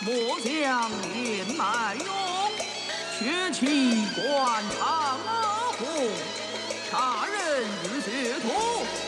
末将连麦勇，血气官场阿虎，杀人如血图。